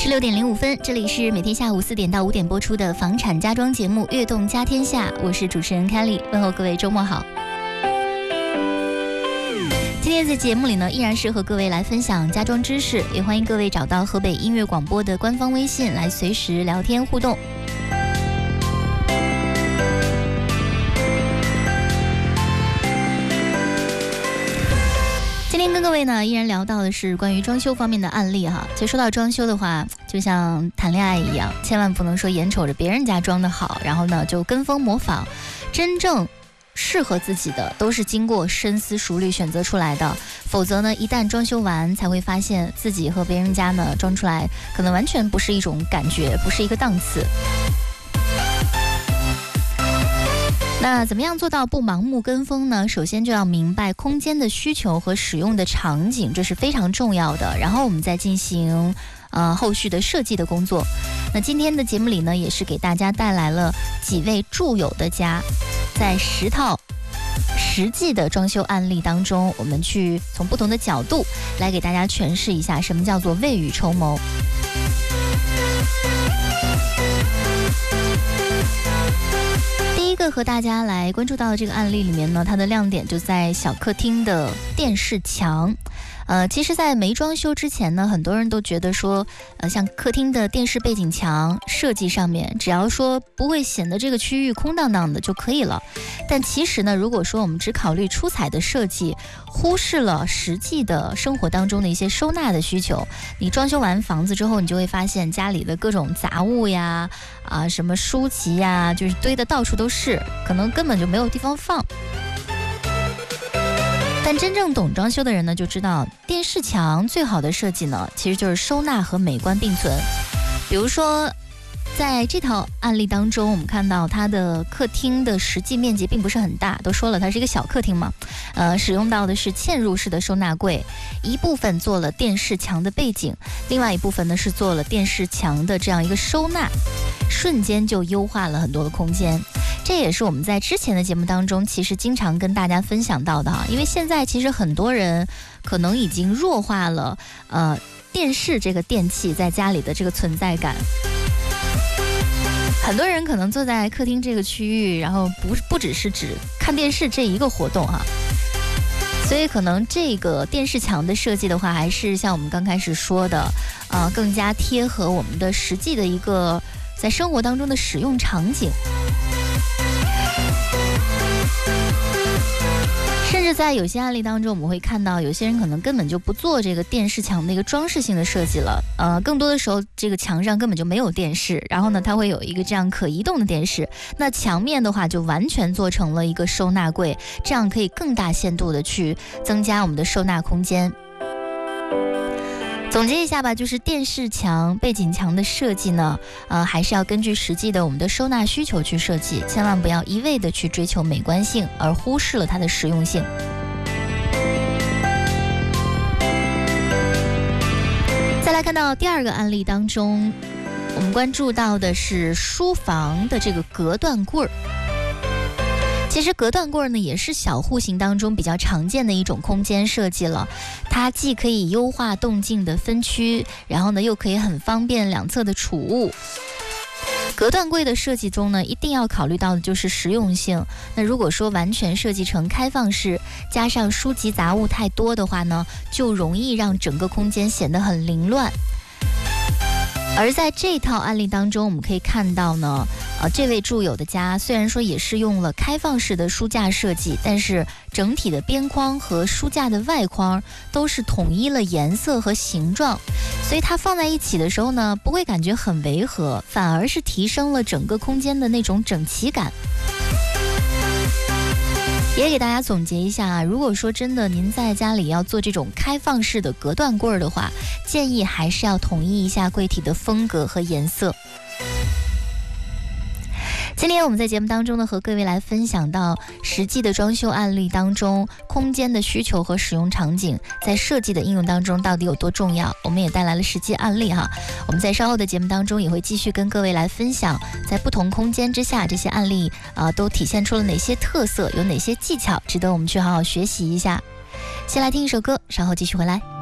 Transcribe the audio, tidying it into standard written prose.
16:05，这里是每天下午4点到5点播出的房产家装节目《悦动家天下》，我是主持人 Kelly， 问候各位周末好。今天在节目里呢，依然是和各位来分享家装知识，也欢迎各位找到河北音乐广播的官方微信来随时聊天互动。今天跟各位呢依然聊到的是关于装修方面的案例哈。其实说到装修的话，就像谈恋爱一样，千万不能说眼瞅着别人家装得好，然后呢就跟风模仿，真正适合自己的都是经过深思熟虑选择出来的，否则呢一旦装修完才会发现自己和别人家呢装出来可能完全不是一种感觉，不是一个档次。那怎么样做到不盲目跟风呢？首先就要明白空间的需求和使用的场景，这是非常重要的，然后我们再进行后续的设计的工作。那今天的节目里呢，也是给大家带来了几位著有的家，在10套实际的装修案例当中，我们去从不同的角度来给大家诠释一下什么叫做未雨绸缪。第一个和大家来关注到的这个案例里面呢，它的亮点就在小客厅的电视墙。其实在没装修之前呢，很多人都觉得说像客厅的电视背景墙设计上面，只要说不会显得这个区域空荡荡的就可以了。但其实呢，如果说我们只考虑出彩的设计，忽视了实际的生活当中的一些收纳的需求，你装修完房子之后，你就会发现家里的各种杂物呀什么书籍呀，就是堆得到处都是，可能根本就没有地方放。但真正懂装修的人呢，就知道电视墙最好的设计呢，其实就是收纳和美观并存。比如说在这套案例当中，我们看到它的客厅的实际面积并不是很大，都说了它是一个小客厅嘛，使用到的是嵌入式的收纳柜，一部分做了电视墙的背景，另外一部分呢是做了电视墙的这样一个收纳，瞬间就优化了很多的空间。这也是我们在之前的节目当中其实经常跟大家分享到的因为现在其实很多人可能已经弱化了电视这个电器在家里的这个存在感。很多人可能坐在客厅这个区域，然后不只是指看电视这一个活动所以可能这个电视墙的设计的话，还是像我们刚开始说的更加贴合我们的实际的一个在生活当中的使用场景。甚至在有些案例当中，我们会看到有些人可能根本就不做这个电视墙的一个装饰性的设计了，更多的时候这个墙上根本就没有电视，然后呢它会有一个这样可移动的电视，那墙面的话就完全做成了一个收纳柜，这样可以更大限度的去增加我们的收纳空间。总结一下吧，就是电视墙、背景墙的设计呢，还是要根据实际的我们的收纳需求去设计，千万不要一味的去追求美观性，而忽视了它的实用性。再来看到第二个案例当中，我们关注到的是书房的这个隔断柜儿。其实隔断柜呢也是小户型当中比较常见的一种空间设计了，它既可以优化动静的分区，然后呢又可以很方便两侧的储物。隔断柜的设计中呢，一定要考虑到的就是实用性。那如果说完全设计成开放式，加上书籍杂物太多的话呢，就容易让整个空间显得很凌乱。而在这套案例当中，我们可以看到呢，这位著友的家虽然说也是用了开放式的书架设计，但是整体的边框和书架的外框都是统一了颜色和形状，所以它放在一起的时候呢，不会感觉很违和，反而是提升了整个空间的那种整齐感。也给大家总结一下如果说真的您在家里要做这种开放式的隔断柜的话，建议还是要统一一下柜体的风格和颜色。今天我们在节目当中呢，和各位来分享到实际的装修案例当中，空间的需求和使用场景在设计的应用当中到底有多重要，我们也带来了实际案例我们在稍后的节目当中也会继续跟各位来分享，在不同空间之下这些案例都体现出了哪些特色，有哪些技巧值得我们去好好学习一下。先来听一首歌，稍后继续回来。